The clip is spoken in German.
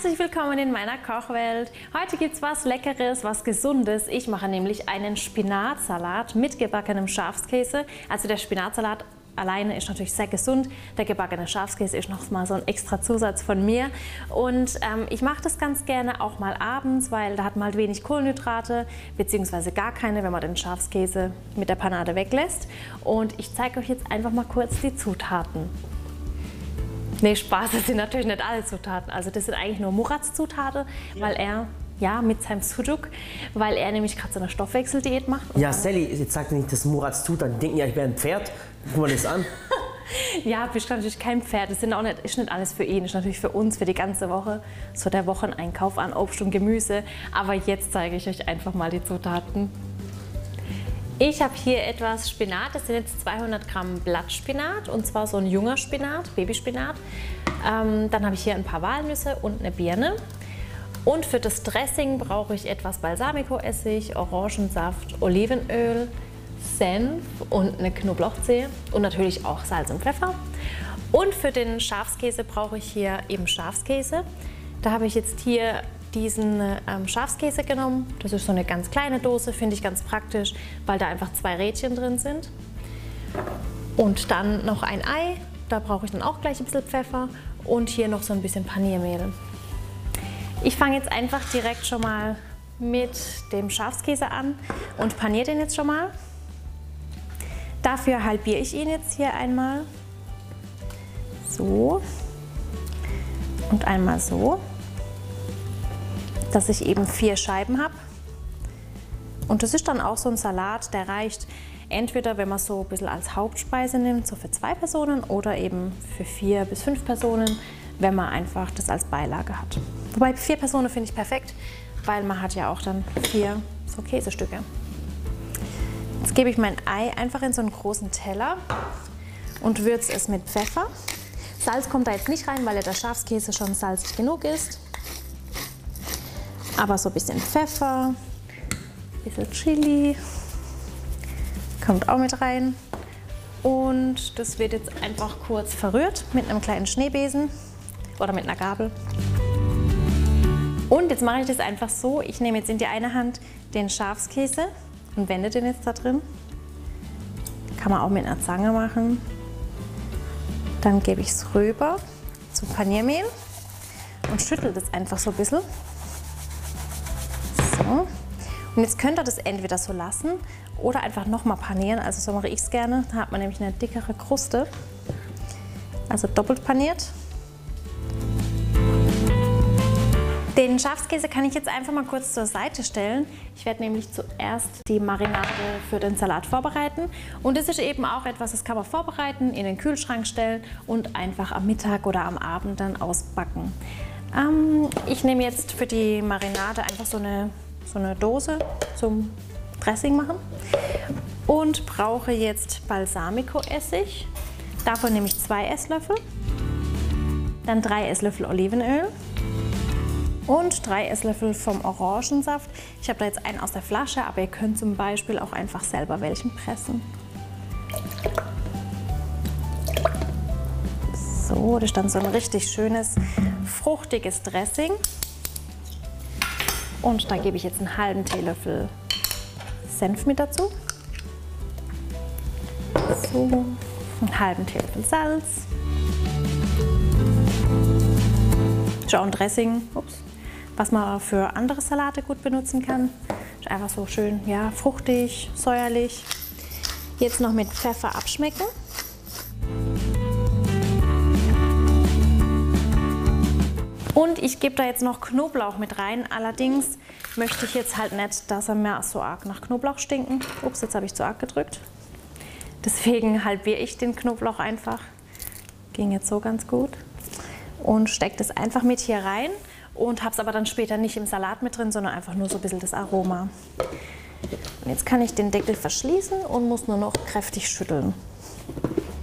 Herzlich willkommen in meiner Kochwelt. Heute gibt es was Leckeres, was Gesundes. Ich mache nämlich einen Spinatsalat mit gebackenem Schafskäse. Also der Spinatsalat alleine ist natürlich sehr gesund. Der gebackene Schafskäse ist noch mal so ein extra Zusatz von mir. Und ich mache das ganz gerne auch mal abends, weil da hat man halt wenig Kohlenhydrate, beziehungsweise gar keine, wenn man den Schafskäse mit der Panade weglässt. Und ich zeige euch jetzt einfach mal kurz die Zutaten. Nee, Spaß, das sind natürlich nicht alle Zutaten. Also das sind eigentlich nur Murats Zutaten, weil er, ja, mit seinem Sujuk, weil er nämlich gerade so eine Stoffwechseldiät macht. Ja, Sally, jetzt sagt nicht, das Murats Zutaten. Die denken ja, ich wäre ein Pferd. Guck mal das an. Ja, bist natürlich kein Pferd. Das sind auch nicht, ist nicht alles für ihn. Das ist natürlich für uns, für die ganze Woche. So der Wocheneinkauf an Obst und Gemüse. Aber jetzt zeige ich euch einfach mal die Zutaten. Ich habe hier etwas Spinat, das sind jetzt 200 Gramm Blattspinat und zwar so ein junger Spinat, Babyspinat. Dann habe ich hier ein paar Walnüsse und eine Birne. Und für das Dressing brauche ich etwas Balsamico-Essig, Orangensaft, Olivenöl, Senf und eine Knoblauchzehe und natürlich auch Salz und Pfeffer. Und für den Schafskäse brauche ich hier eben Schafskäse. Da habe ich jetzt hier diesen Schafskäse genommen. Das ist so eine ganz kleine Dose, finde ich ganz praktisch, weil da einfach 2 Rädchen drin sind. Und dann noch ein Ei, da brauche ich dann auch gleich ein bisschen Pfeffer und hier noch so ein bisschen Paniermehl. Ich fange jetzt einfach direkt schon mal mit dem Schafskäse an und paniere den jetzt schon mal. Dafür halbiere ich ihn jetzt hier einmal. So. Und einmal so, dass ich eben 4 Scheiben habe. Und das ist dann auch so ein Salat, der reicht entweder, wenn man so ein bisschen als Hauptspeise nimmt, so für 2 Personen oder eben für 4 bis 5 Personen, wenn man einfach das als Beilage hat. Wobei 4 Personen finde ich perfekt, weil man hat ja auch dann 4 so Käsestücke. Jetzt gebe ich mein Ei einfach in so einen großen Teller und würze es mit Pfeffer. Salz kommt da jetzt nicht rein, weil ja der Schafskäse schon salzig genug ist. Aber so ein bisschen Pfeffer, ein bisschen Chili kommt auch mit rein. Und das wird jetzt einfach kurz verrührt mit einem kleinen Schneebesen oder mit einer Gabel. Und jetzt mache ich das einfach so, ich nehme jetzt in die eine Hand den Schafskäse und wende den jetzt da drin. Kann man auch mit einer Zange machen. Dann gebe ich es rüber zum Paniermehl und schüttle das einfach so ein bisschen. So. Und jetzt könnt ihr das entweder so lassen oder einfach nochmal panieren. Also so mache ich es gerne. Da hat man nämlich eine dickere Kruste. Also doppelt paniert. Den Schafskäse kann ich jetzt einfach mal kurz zur Seite stellen. Ich werde nämlich zuerst die Marinade für den Salat vorbereiten. Und das ist eben auch etwas, das kann man vorbereiten, in den Kühlschrank stellen und einfach am Mittag oder am Abend dann ausbacken. Ich nehme jetzt für die Marinade einfach so eine Dose zum Dressing machen und brauche jetzt Balsamico-Essig. Davon nehme ich 2 Esslöffel, dann 3 Esslöffel Olivenöl und 3 Esslöffel vom Orangensaft. Ich habe da jetzt einen aus der Flasche, aber ihr könnt zum Beispiel auch einfach selber welchen pressen. So, das ist dann so ein richtig schönes, fruchtiges Dressing. Und da gebe ich jetzt einen halben Teelöffel Senf mit dazu. So, einen halben Teelöffel Salz. Ist auch ein Dressing, was man für andere Salate gut benutzen kann. Ist einfach so schön, ja, fruchtig, säuerlich. Jetzt noch mit Pfeffer abschmecken. Und ich gebe da jetzt noch Knoblauch mit rein. Allerdings möchte ich jetzt halt nicht, dass er mir so arg nach Knoblauch stinken. Ups, jetzt habe ich zu arg gedrückt. Deswegen halbiere ich den Knoblauch einfach. Ging jetzt so ganz gut. Und stecke das einfach mit hier rein und habe es aber dann später nicht im Salat mit drin, sondern einfach nur so ein bisschen das Aroma. Und jetzt kann ich den Deckel verschließen und muss nur noch kräftig schütteln.